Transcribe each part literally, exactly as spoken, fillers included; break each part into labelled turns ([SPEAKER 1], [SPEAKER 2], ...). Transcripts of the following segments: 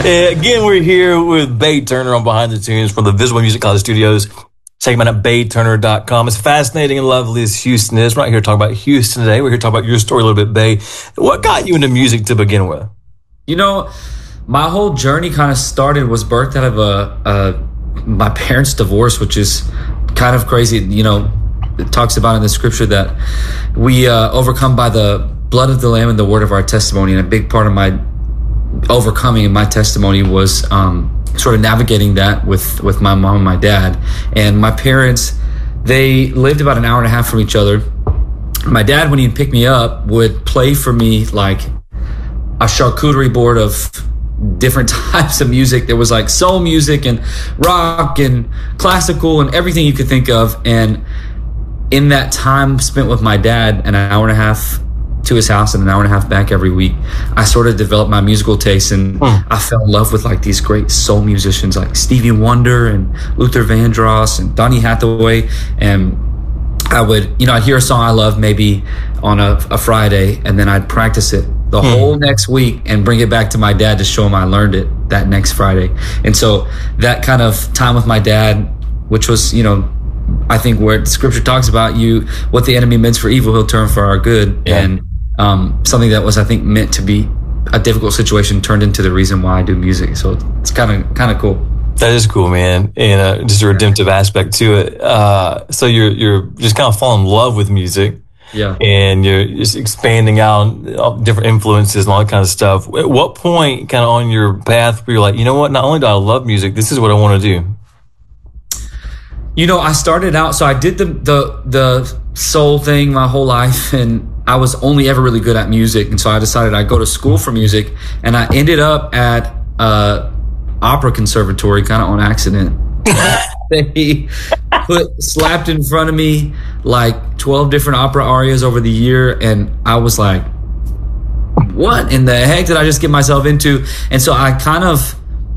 [SPEAKER 1] Again, we're here with Bay Turner on Behind the Tunes from the Visible Music College Studios. Check them out at bay turner dot com. It's fascinating and lovely as Houston is. We're not here to talk about Houston today. We're here to talk about your story a little bit, Bay. What got you into music to begin with?
[SPEAKER 2] You know, my whole journey kind of started, was birthed out of a, a my parents' divorce, which is kind of crazy. You know, it talks about in the scripture that we uh, overcome by the blood of the Lamb and the word of our testimony. And a big part of my overcoming in my testimony was um, sort of navigating that with, with my mom and my dad. And my parents, they lived about an hour and a half from each other. My dad, when he'd pick me up, would play for me like a charcuterie board of different types of music. There was like soul music and rock and classical and everything you could think of. And in that time spent with my dad, an hour and a half to his house and an hour and a half back every week, I sort of developed my musical taste, and mm. I fell in love with like these great soul musicians like Stevie Wonder and Luther Vandross and Donny Hathaway. And I would, you know, I'd hear a song I love maybe on a, a Friday, and then I'd practice it the mm. whole next week and bring it back to my dad to show him I learned it that next Friday. And so that kind of time with my dad, which was, you know, I think where scripture talks about you, what the enemy meant for evil, he'll turn for our good. Yeah. And um, something that was, I think, meant to be a difficult situation turned into the reason why I do music. So it's kind of kind of cool.
[SPEAKER 1] That is cool, man. And uh, just a redemptive aspect to it. Uh, so you're you're just kind of falling in love with music.
[SPEAKER 2] Yeah.
[SPEAKER 1] And you're just expanding out different influences and all that kind of stuff. At what point, kind of on your path, where you're like, you know what? Not only do I love music, this is what I want to do.
[SPEAKER 2] You know, I started out, so I did the the the soul thing my whole life, and I was only ever really good at music. And so I decided I'd go to school for music, and I ended up at uh opera conservatory kind of on accident. They put slapped in front of me like twelve different opera arias over the year, and I was like, what in the heck did I just get myself into? And so I kind of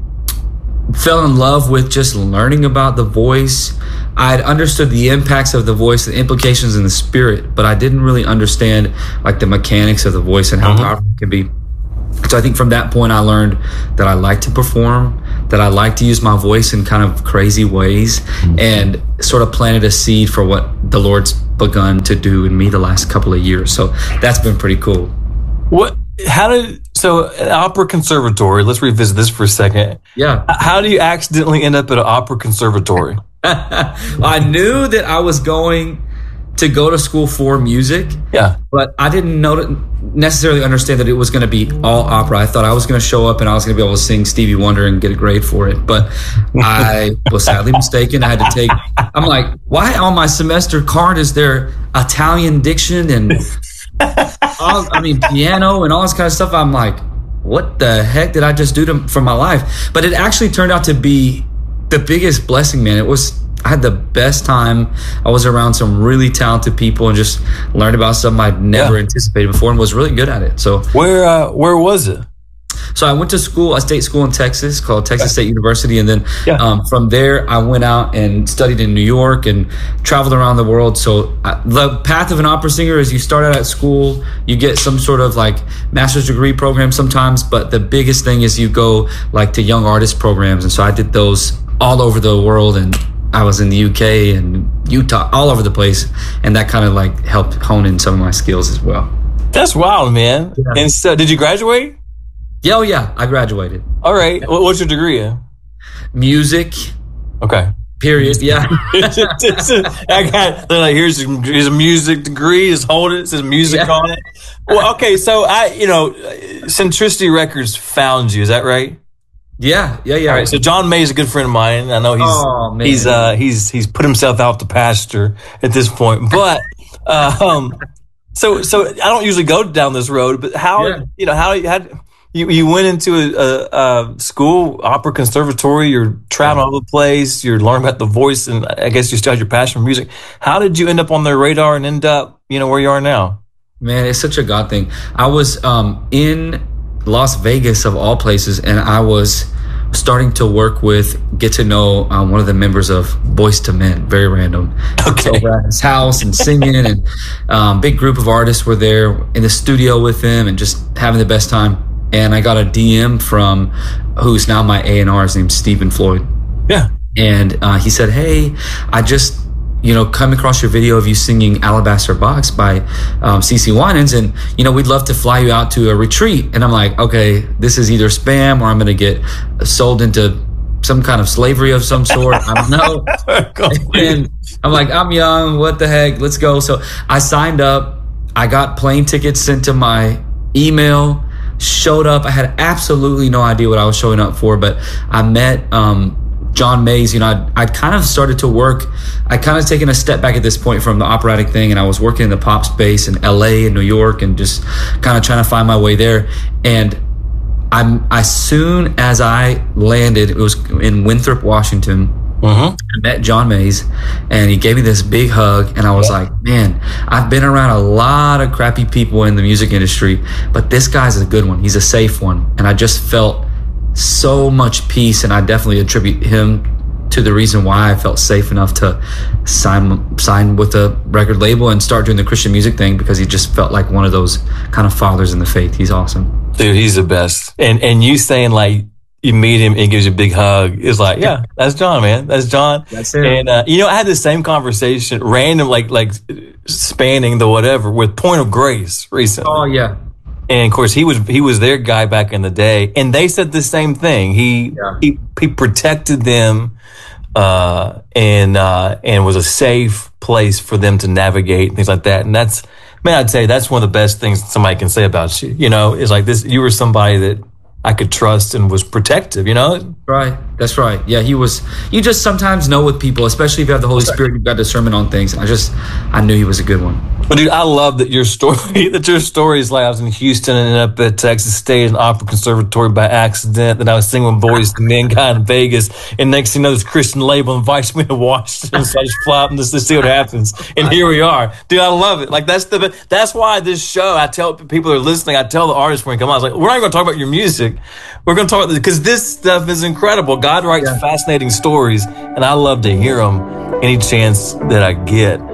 [SPEAKER 2] fell in love with just learning about the voice. I'd understood the impacts of the voice, the implications in the spirit, but I didn't really understand like the mechanics of the voice and how mm-hmm. powerful it can be. So I think from that point I learned that I like to perform, that I like to use my voice in kind of crazy ways, mm-hmm. and sort of planted a seed for what the Lord's begun to do in me the last couple of years. So that's been pretty cool.
[SPEAKER 1] What, how did, so an opera conservatory, let's revisit this for a second.
[SPEAKER 2] Yeah.
[SPEAKER 1] How do you accidentally end up at an opera conservatory?
[SPEAKER 2] I knew that I was going to go to school for music.
[SPEAKER 1] Yeah.
[SPEAKER 2] But I didn't know necessarily understand that it was going to be all opera. I thought I was going to show up and I was going to be able to sing Stevie Wonder and get a grade for it. But I was sadly mistaken. I had to take, I'm like, why on my semester card is there Italian diction and all, I mean, piano and all this kind of stuff? I'm like, what the heck did I just do to, for my life? But it actually turned out to be the biggest blessing, man. It was, I had the best time. I was around some really talented people and just learned about something I'd never yeah. anticipated before and was really good at it. So
[SPEAKER 1] where uh, where was it?
[SPEAKER 2] So I went to school, a state school in Texas called Texas State University. And then yeah. um, from there, I went out and studied in New York and traveled around the world. So uh, the path of an opera singer is you start out at school, you get some sort of like master's degree program sometimes. But the biggest thing is you go like to young artist programs. And so I did those all over the world, and I was in the U K and Utah, all over the place, and that kind of like helped hone in some of my skills as well.
[SPEAKER 1] That's wild, man. Yeah. And so, did you graduate?
[SPEAKER 2] Yeah, oh yeah, I graduated.
[SPEAKER 1] All right, what's your degree in?
[SPEAKER 2] Music.
[SPEAKER 1] Okay.
[SPEAKER 2] Period. Yeah.
[SPEAKER 1] I got. They're like, here's a, here's a music degree. Just hold it. It says music yeah. on it. Well, okay. So I, you know, Centricity Records found you. Is that right?
[SPEAKER 2] Yeah, yeah, yeah.
[SPEAKER 1] All right, so John May is a good friend of mine. I know he's
[SPEAKER 2] oh, man.
[SPEAKER 1] he's uh, he's he's put himself out to pasture at this point. But uh, um, so so I don't usually go down this road. But how yeah. you know how how you you went into a, a, a school, opera conservatory. You're traveling all over the place. You're learning about the voice, and I guess you still had your passion for music. How did you end up on their radar and end up you know where you are now?
[SPEAKER 2] Man, it's such a God thing. I was um, in Las Vegas of all places, and I was starting to work with, get to know um, one of the members of Boyz two Men. Very random.
[SPEAKER 1] Okay.
[SPEAKER 2] Over at his house and singing, and um, big group of artists were there in the studio with him and just having the best time. and I got a D M from who's now my A and R. His name's Stephen Floyd.
[SPEAKER 1] Yeah.
[SPEAKER 2] And uh, he said, hey, I just, you know, come across your video of you singing Alabaster Box by um, CeCe Winans, and, you know, we'd love to fly you out to a retreat. And I'm like, okay, this is either spam or I'm going to get sold into some kind of slavery of some sort. I don't know. And I'm like, I'm young. What the heck? Let's go. So I signed up. I got plane tickets sent to my email, showed up. I had absolutely no idea what I was showing up for, but I met um, John Mays. You know, I'd, I'd kind of started to work. I'd kind of taken a step back at this point from the operatic thing, and I was working in the pop space in L A and New York and just kind of trying to find my way there. And I'm, as soon as I landed, it was in Winthrop, Washington. Uh-huh. I met John Mays, and he gave me this big hug, and I was yeah. like, man, I've been around a lot of crappy people in the music industry, but this guy's a good one. He's a safe one. And I just felt so much peace, and I definitely attribute him to the reason why I felt safe enough to sign sign with a record label and start doing the Christian music thing, because he just felt like one of those kind of fathers in the faith. He's awesome.
[SPEAKER 1] Dude, he's the best. And and you saying like, you meet him and he gives you a big hug. It's like, yeah, that's John, man. That's John.
[SPEAKER 2] That's it.
[SPEAKER 1] And, uh, you know, I had the same conversation, random, like, like spanning the whatever, with Point of Grace recently.
[SPEAKER 2] Oh, yeah.
[SPEAKER 1] And of course, he was, he was their guy back in the day. And they said the same thing. He, yeah. he, he protected them, uh, and, uh, and was a safe place for them to navigate and things like that. And that's, man, I'd say that's one of the best things somebody can say about you. You know, it's like this, you were somebody that I could trust and was protective, you know?
[SPEAKER 2] Right. That's right. Yeah, he was. You just sometimes know with people, especially if you have the Holy Spirit, you've got discernment on things. I just, I knew he was a good one.
[SPEAKER 1] But dude, I love that your story, that your story is like, I was in Houston and ended up at Texas State and Opera Conservatory by accident. Then I was singing with Boys to Men guy in Vegas. And next thing you know, this Christian label invites me to Washington. So I just fly up and just to see what happens. And here we are. Dude, I love it. Like, that's the, that's why this show, I tell people who are listening, I tell the artists when they come on, I was like, we're not going to talk about your music. We're going to talk about this because this stuff is incredible. God writes yeah. fascinating stories, and I love to hear them any chance that I get.